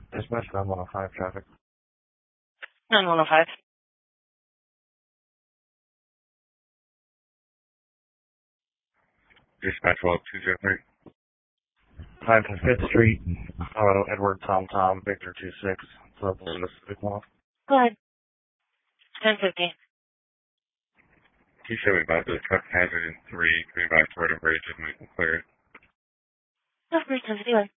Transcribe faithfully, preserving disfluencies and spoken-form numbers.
Dispatch nine one oh five traffic. nine one oh five. Dispatch twelve two zero three. five to fifth Street, Auto, Edward, Tom Tom, Victor two six. So, the Civic Mall. Go ahead. ten fifty. Can you show me about the truck hazard in three, coming by Florida Bridge and we can clear it? No, three ten fifty.